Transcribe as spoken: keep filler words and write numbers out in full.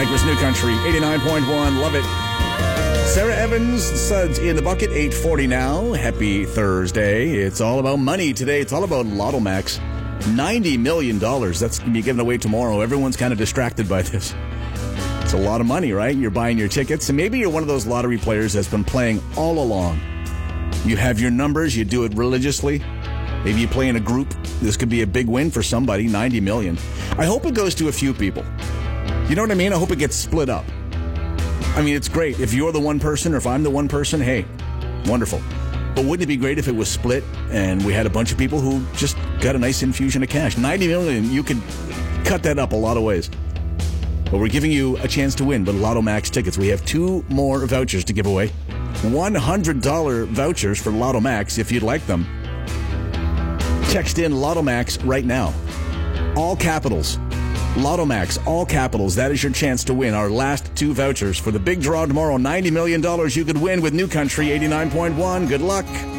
was New Country, eighty-nine point one. Love it. Sarah Evans, Suds in the bucket, eight forty now. Happy Thursday. It's all about money today. It's all about Lotto Max. ninety million dollars. That's going to be given away tomorrow. Everyone's kind of distracted by this. It's a lot of money, right? You're buying your tickets, and maybe you're one of those lottery players that's been playing all along. You have your numbers. You do it religiously. Maybe you play in a group. This could be a big win for somebody, ninety million dollars. I hope it goes to a few people. You know what I mean? I hope it gets split up. I mean, it's great. If you're the one person or if I'm the one person, hey, wonderful. But wouldn't it be great if it was split and we had a bunch of people who just got a nice infusion of cash? ninety million dollars, you could cut that up a lot of ways. But we're giving you a chance to win with Lotto Max tickets. We have two more vouchers to give away. one hundred dollars vouchers for Lotto Max if you'd like them. Text in Lotto Max right now. All capitals. Lotto Max, all capitals. That is your chance to win our last two vouchers for the big draw tomorrow. ninety million dollars you could win with New Country eighty-nine point one. Good luck.